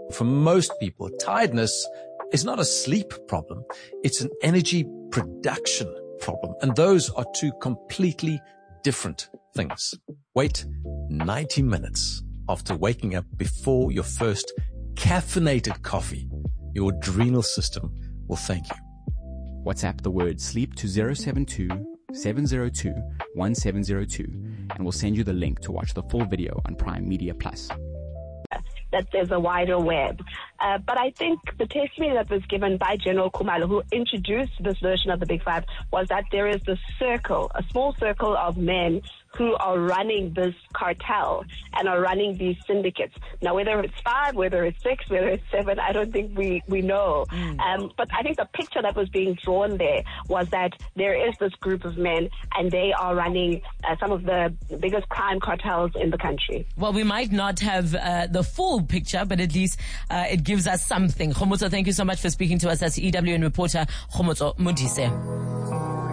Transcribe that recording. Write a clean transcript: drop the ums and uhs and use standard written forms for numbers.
For most people, tiredness is not a sleep problem. It's an energy production problem. And those are two completely different things. Wait 90 minutes after waking up before your first caffeinated coffee. Your adrenal system will thank you. WhatsApp the word sleep to 072-702-1702 and we'll send you the link to watch the full video on Prime Media Plus. That there's a wider web. But I think the testimony that was given by General Khumalo, who introduced this version of the Big Five, was that there is this circle, a small circle of men who are running this cartel and are running these syndicates. Now, whether it's 5, whether it's 6, whether it's 7, I don't think we know. But I think the picture that was being drawn there was that there is this group of men and they are running some of the biggest crime cartels in the country. Well, we might not have the full picture, but at least it gives us something. Khomotso, thank you so much for speaking to us. That's EWN reporter Khomotso Modise.